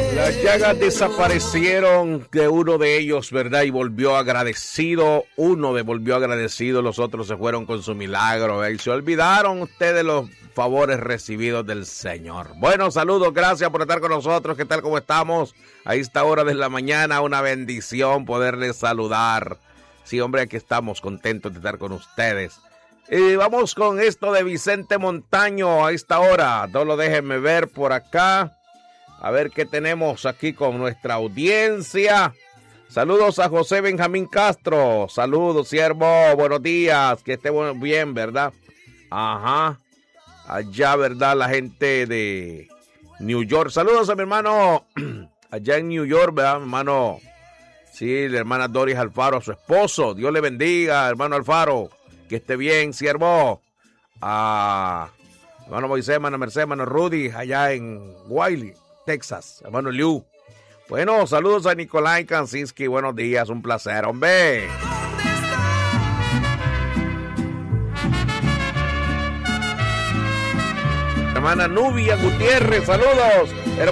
Las llagas desaparecieron de uno de ellos, ¿verdad? Y volvió agradecido. Uno devolvió agradecido, los otros se fueron con su milagro. Y se olvidaron ustedes los favores recibidos del Señor. Bueno, saludos, gracias por estar con nosotros. ¿Qué tal? ¿Cómo estamos? A esta hora de la mañana, una bendición poderles saludar. Sí, hombre, aquí estamos contentos de estar con ustedes. Vamos con esto de Vicente Montaño a esta hora. Solo déjenme ver por acá. A ver qué tenemos aquí con nuestra audiencia. Saludos a José Benjamín Castro. Saludos, siervo. Buenos días. Que esté bien, ¿verdad? Ajá. Allá, ¿verdad? La gente de New York. Saludos a mi hermano allá en New York, ¿verdad? Mi hermano. Sí, la hermana Doris Alfaro, a su esposo. Dios le bendiga, hermano Alfaro. Que esté bien, siervo. Hermano Moisés, hermano Mercedes, hermano Rudy, allá en Wiley, Texas, hermano Liu. Bueno, saludos a Nicolai Kansinski, buenos días, un placer, hombre. Hermana Nubia Gutiérrez, saludos.